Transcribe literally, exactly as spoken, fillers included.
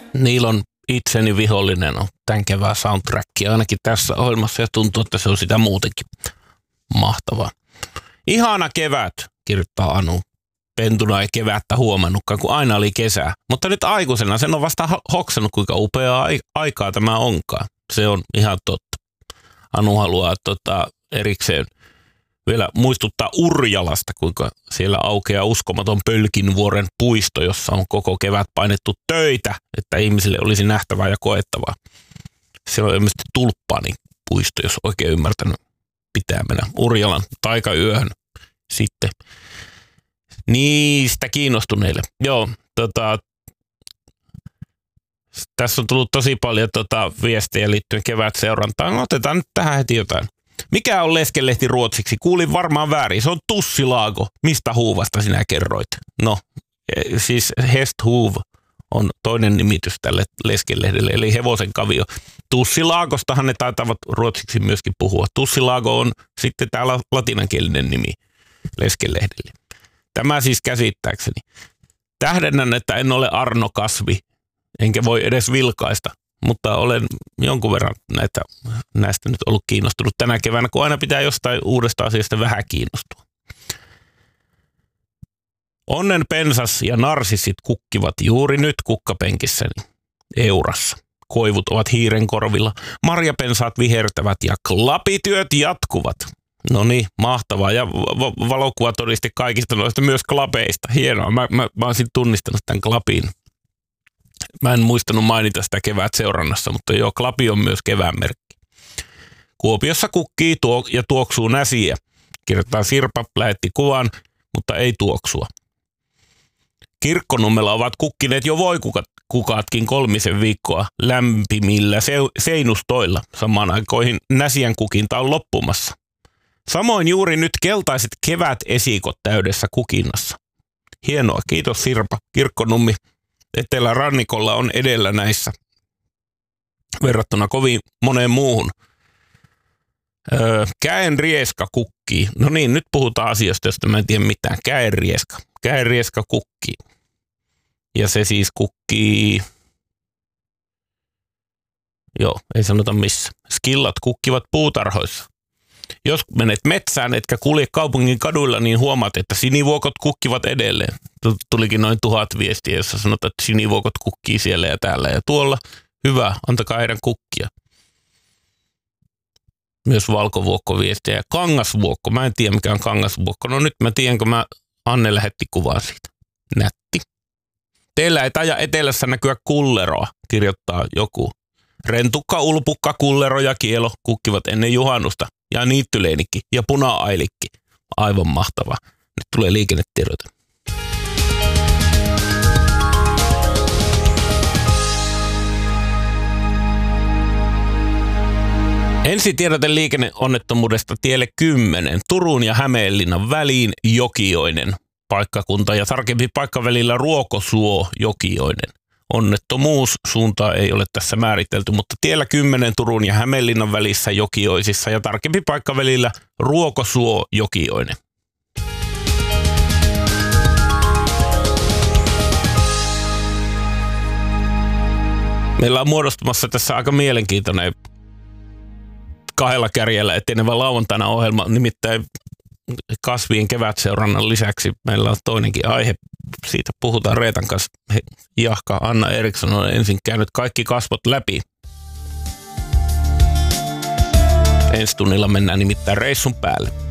Niillä on itseni vihollinen on tämän kevään soundtrack, ainakin tässä ohjelmassa, ja tuntuu, että se on sitä muutenkin. Mahtavaa. Ihana kevät, kirjoittaa Anu. Pentuna ei kevättä huomannutkaan, kun aina oli kesää. Mutta nyt aikuisena sen on vasta hoksannut, kuinka upeaa aikaa tämä onkaan. Se on ihan totta. Anu haluaa tota, erikseen vielä muistuttaa Urjalasta, kuinka siellä aukeaa uskomaton Pölkinvuoren puisto, jossa on koko kevät painettu töitä, että ihmisille olisi nähtävää ja koettavaa. Siellä on ilmeisesti tulppaani puisto, jos oikein ymmärtänyt, pitää mennä Urjalan taikayöhön sitten. Niistä kiinnostuneille. Joo, tota, tässä on tullut tosi paljon tota, viestejä liittyen kevätseurantaan. Otetaan nyt tähän heti jotain. Mikä on leskelehti ruotsiksi? Kuulin varmaan väärin. Se on Tussilaago. Mistä huuvasta sinä kerroit? No, siis Hesthuv on toinen nimitys tälle leskelehdelle, eli hevosen kavio. Tussilaagostahan ne taitavat ruotsiksi myöskin puhua. Tussilaago on sitten täällä latinankielinen nimi leskelehdelle. Tämä siis käsittääkseni. Tähdennän, että en ole Arno Kasvi, enkä voi edes vilkaista, mutta olen jonkun verran näitä, näistä nyt ollut kiinnostunut tänä keväänä, kun aina pitää jostain uudesta asiasta vähän kiinnostua. Onnen pensas ja narsissit kukkivat juuri nyt kukkapenkissäni Eurassa. Koivut ovat hiiren korvilla, marjapensaat vihertävät ja klapityöt jatkuvat. No niin, mahtavaa. Ja v- valokuva todisti kaikista noista myös klapeista. Hienoa. Mä, mä, mä olisin tunnistanut tämän klapin. Mä en muistanut mainita sitä kevät seurannassa, mutta joo, klapi on myös kevään merkki. Kuopiossa kukkii tuo, ja tuoksuu näsiä. Kirjoittaa Sirpa, lähetti kuvan, mutta ei tuoksua. Kirkkonummella ovat kukkineet jo voikukaatkin kolmisen viikkoa lämpimillä se- seinustoilla. Samaan aikoihin näsien kukinta on loppumassa. Samoin juuri nyt keltaiset kevätesikot täydessä kukinnassa. Hienoa, kiitos Sirpa. Kirkkonummi Etelärannikolla on edellä näissä verrattuna kovin moneen muuhun. Öö, käenrieska kukkii. No niin, nyt puhutaan asiasta, josta mä en tiedä mitään. Käenrieska. Käenrieska kukkii. Ja se siis kukkii... Joo, ei sanota missä. Skillat kukkivat puutarhoissa. Jos menet metsään, etkä kulje kaupungin kaduilla, niin huomaat, että sinivuokot kukkivat edelleen. Tulikin noin tuhat viestiä, jossa sanotaan, että sinivuokot kukkii siellä ja täällä ja tuolla. Hyvä, antakaa heidän kukkia. Myös valkovuokko viestiä ja kangasvuokko. Mä en tiedä, mikä on kangasvuokko. No nyt mä tiedän, kun mä Anne lähetti kuvaa siitä. Nätti. Teillä ei taida etelässä näkyä kulleroa, kirjoittaa joku. Rentukka, ulpukka, kullero ja kielo kukkivat ennen juhannusta. Ja niittyleenikki ja puna-ailikki. Aivan mahtava. Nyt tulee liikennetiedote. Ensitiedote liikenneonnettomuudesta tielle kymmenen. Turun ja Hämeenlinnan väliin Jokioinen paikkakunta ja tarkempi paikka välillä Ruokosuo Jokioinen. Onnettomuus suuntaa ei ole tässä määritelty, mutta tiellä kymmenen Turun ja Hämeenlinnan välissä Jokioisissa ja tarkempi paikka välillä Ruokosuo Jokioinen. Meillä on muodostumassa tässä aika mielenkiintoinen kahdella kärjellä etenevä lauantaina ohjelma, nimittäin kasvien kevätseurannan lisäksi meillä on toinenkin aihe. Siitä puhutaan Reetan kanssa. Jahka Anna Eriksson on ensin käynyt kaikki kasvot läpi. Ensi tunnilla mennään nimittäin reissun päälle.